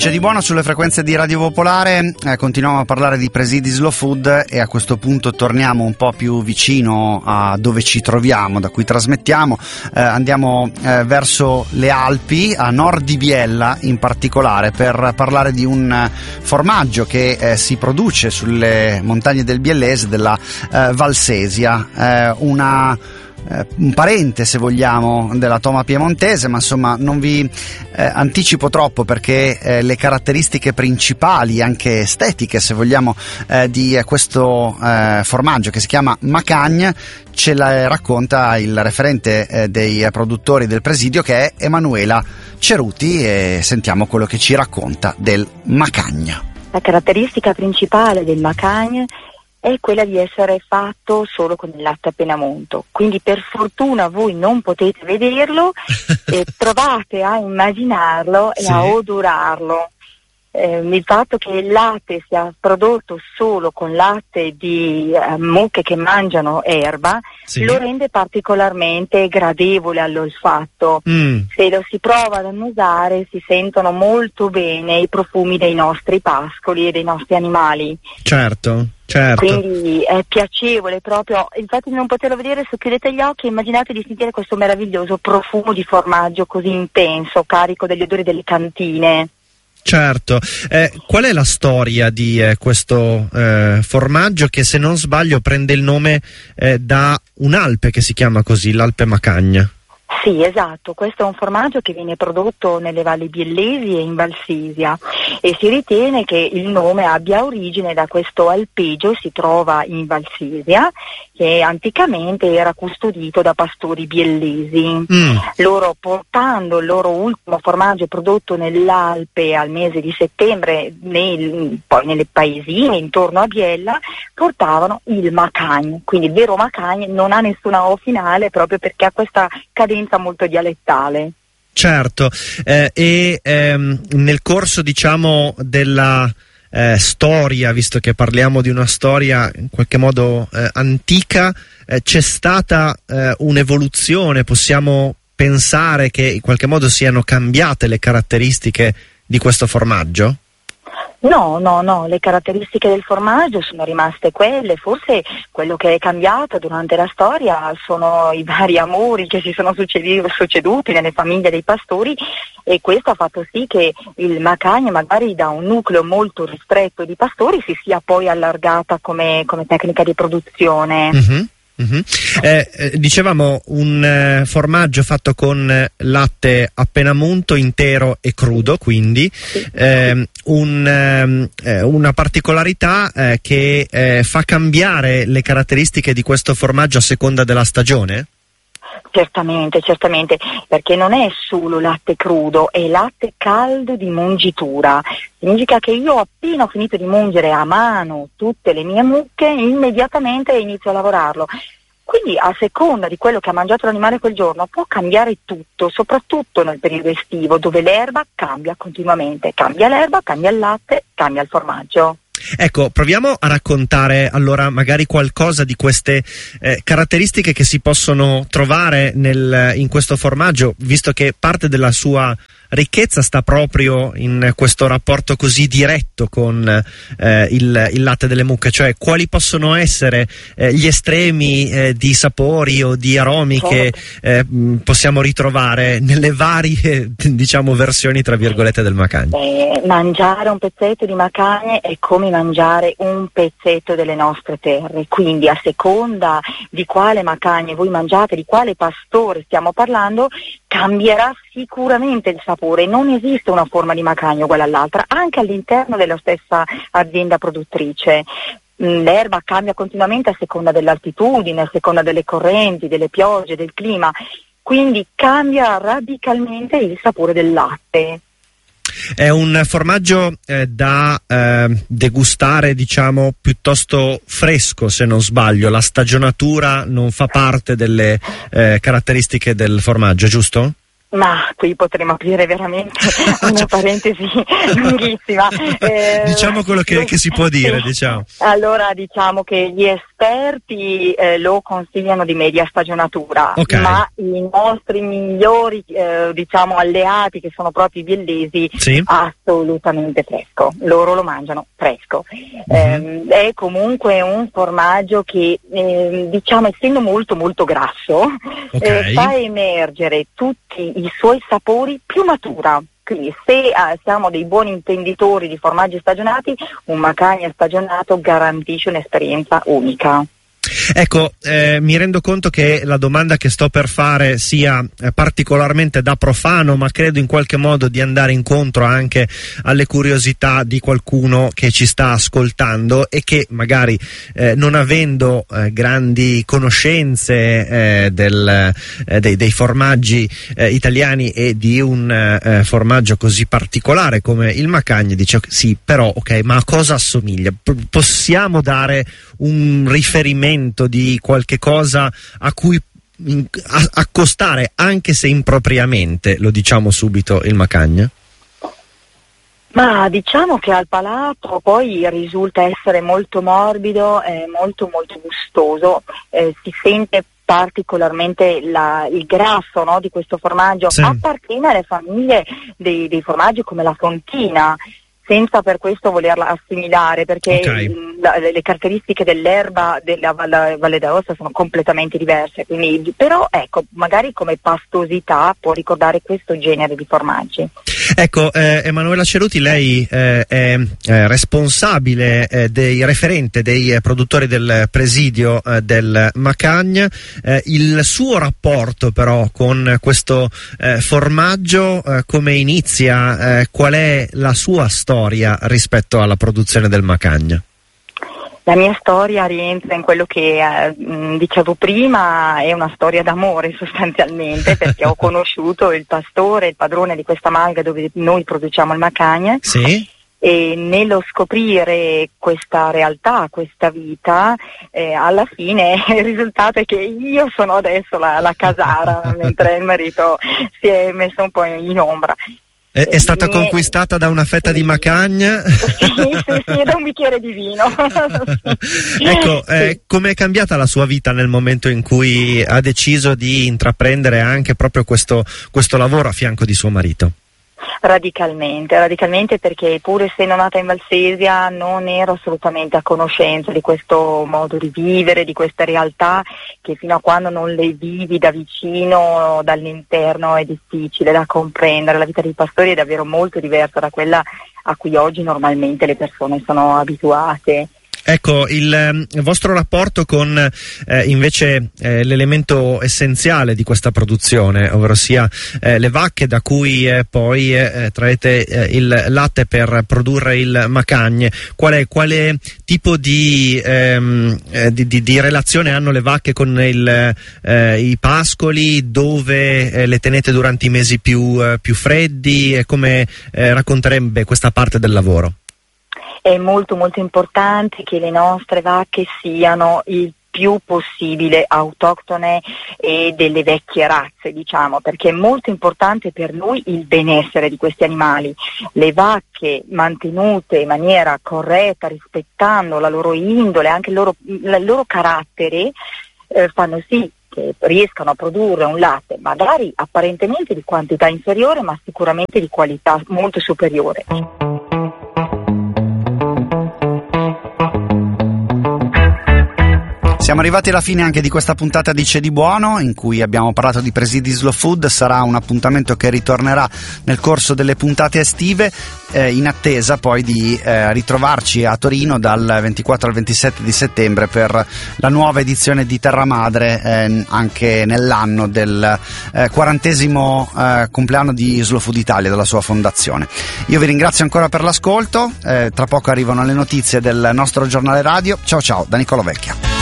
C'è di buono sulle frequenze di Radio Popolare, continuiamo a parlare di presidi Slow Food e a questo punto torniamo un po' più vicino a dove ci troviamo, da cui trasmettiamo, andiamo verso le Alpi, a nord di Biella in particolare, per parlare di un formaggio che si produce sulle montagne del Biellese, della Valsesia, un parente, se vogliamo, della Toma piemontese, ma insomma non vi anticipo troppo, perché le caratteristiche principali, anche estetiche se vogliamo, di questo formaggio che si chiama Macagne ce la racconta il referente dei produttori del presidio, che è Emanuela Ceruti, e sentiamo quello che ci racconta del Macagne. La caratteristica principale del Macagne è quella di essere fatto solo con il latte a Penamonto, quindi per fortuna voi non potete vederlo e provate a immaginarlo e a odorarlo. Il fatto che il latte sia prodotto solo con latte di mucche che mangiano erba lo rende particolarmente gradevole all'olfatto. Se lo si prova ad annusare si sentono molto bene i profumi dei nostri pascoli e dei nostri animali. Certo. Quindi è piacevole proprio, infatti non poterlo vedere, se chiudete gli occhi immaginate di sentire questo meraviglioso profumo di formaggio così intenso, carico degli odori delle cantine. Certo, qual è la storia di questo formaggio che, se non sbaglio, prende il nome da un'Alpe che si chiama così, l'Alpe Macagne? Sì, esatto, questo è un formaggio che viene prodotto nelle valli biellesi e in Valsesia e si ritiene che il nome abbia origine da questo alpeggio, si trova in Valsesia, che anticamente era custodito da pastori biellesi. Loro, portando il loro ultimo formaggio prodotto nell'Alpe al mese di settembre, poi nelle paesine intorno a Biella, portavano il Macagne, quindi il vero Macagne non ha nessuna O finale proprio perché ha questa cadenza molto dialettale. Certo, nel corso, diciamo, della storia, visto che parliamo di una storia in qualche modo antica, c'è stata un'evoluzione? Possiamo pensare che in qualche modo siano cambiate le caratteristiche di questo formaggio? No, le caratteristiche del formaggio sono rimaste quelle. Forse quello che è cambiato durante la storia sono i vari amori che si sono succeduti nelle famiglie dei pastori, e questo ha fatto sì che il Macagne, magari da un nucleo molto ristretto di pastori, si sia poi allargata come tecnica di produzione. Dicevamo un formaggio fatto con latte a Penamonto intero e crudo, quindi una particolarità che fa cambiare le caratteristiche di questo formaggio a seconda della stagione? Certamente, perché non è solo latte crudo, è latte caldo di mungitura. Significa che io appena ho finito di mungere a mano tutte le mie mucche, immediatamente inizio a lavorarlo. Quindi a seconda di quello che ha mangiato l'animale quel giorno può cambiare tutto, soprattutto nel periodo estivo, dove l'erba cambia continuamente. Cambia l'erba, cambia il latte, cambia il formaggio. Ecco, proviamo a raccontare allora magari qualcosa di queste caratteristiche che si possono trovare in questo formaggio, visto che parte della sua ricchezza sta proprio in questo rapporto così diretto con il latte delle mucche, cioè quali possono essere gli estremi di sapori o di aromi che possiamo ritrovare nelle varie diciamo versioni tra virgolette del Macagne. Mangiare un pezzetto di Macagne è come mangiare un pezzetto delle nostre terre, quindi a seconda di quale Macagne voi mangiate, di quale pastore stiamo parlando, cambierà sicuramente il sapore. Non esiste una forma di Macagne uguale all'altra, anche all'interno della stessa azienda produttrice. L'erba cambia continuamente a seconda dell'altitudine, a seconda delle correnti, delle piogge, del clima, quindi cambia radicalmente il sapore del latte. È un formaggio da degustare, diciamo, piuttosto fresco, se non sbaglio. La stagionatura non fa parte delle caratteristiche del formaggio, giusto? Ma qui potremmo aprire veramente una parentesi lunghissima. Diciamo quello che si può dire, diciamo. Allora diciamo che gli esperti esperti lo consigliano di media stagionatura, okay, ma i nostri migliori diciamo alleati, che sono proprio i biellesi, sì, assolutamente fresco, loro lo mangiano fresco. È comunque un formaggio che diciamo, essendo molto molto grasso, okay, fa emergere tutti i suoi sapori più matura. Quindi se siamo dei buoni intenditori di formaggi stagionati, un Macagna stagionato garantisce un'esperienza unica. Ecco, mi rendo conto che la domanda che sto per fare sia particolarmente da profano, ma credo in qualche modo di andare incontro anche alle curiosità di qualcuno che ci sta ascoltando e che magari non avendo grandi conoscenze dei formaggi italiani e di un formaggio così particolare come il Macagna dice sì, però ok, ma a cosa assomiglia? Possiamo dare un riferimento di qualche cosa a cui accostare, anche se impropriamente, lo diciamo subito, il Macagna? Ma diciamo che al palato poi risulta essere molto morbido e molto molto gustoso, si sente particolarmente il grasso, no, di questo formaggio. Sì. Appartiene alle famiglie dei formaggi come la fontina, senza per questo volerla assimilare, perché okay, le caratteristiche dell'erba della Valle d'Aosta sono completamente diverse, quindi, però ecco, magari come pastosità può ricordare questo genere di formaggi. Ecco, Emanuela Ceruti, lei è responsabile referente dei produttori del presidio del Macagna. Il suo rapporto però con questo formaggio come inizia? Qual è la sua storia rispetto alla produzione del Macagna? La mia storia rientra in quello che dicevo prima, è una storia d'amore sostanzialmente, perché ho conosciuto il pastore, il padrone di questa malga dove noi produciamo il Macagna. Sì. E nello scoprire questa realtà, questa vita, alla fine il risultato è che io sono adesso la casara, mentre il marito si è messo un po' in ombra. È stata conquistata da una fetta di Macagna? Sì, da un bicchiere di vino. Ecco, come è cambiata la sua vita nel momento in cui ha deciso di intraprendere anche proprio questo lavoro a fianco di suo marito? Radicalmente, perché pur essendo nata in Valsesia non ero assolutamente a conoscenza di questo modo di vivere, di queste realtà che fino a quando non le vivi da vicino, dall'interno, è difficile da comprendere. La vita dei pastori è davvero molto diversa da quella a cui oggi normalmente le persone sono abituate. Ecco, il vostro rapporto con invece l'elemento essenziale di questa produzione, ovvero sia le vacche da cui poi traete il latte per produrre il Macagna, quale tipo di relazione hanno le vacche con i pascoli, dove le tenete durante i mesi più freddi, e come racconterebbe questa parte del lavoro? È molto molto importante che le nostre vacche siano il più possibile autoctone e delle vecchie razze, diciamo, perché è molto importante per noi il benessere di questi animali. Le vacche mantenute in maniera corretta, rispettando la loro indole, anche il loro carattere, fanno sì che riescano a produrre un latte magari apparentemente di quantità inferiore, ma sicuramente di qualità molto superiore. Siamo arrivati alla fine anche di questa puntata di C'è di Buono, in cui abbiamo parlato di presidi Slow Food. Sarà un appuntamento che ritornerà nel corso delle puntate estive, in attesa poi di ritrovarci a Torino dal 24 al 27 di settembre per la nuova edizione di Terra Madre, anche nell'anno del 40° compleanno di Slow Food Italia, della sua fondazione. Io vi ringrazio ancora per l'ascolto, tra poco arrivano le notizie del nostro giornale radio. Ciao da Nicolò Vecchia.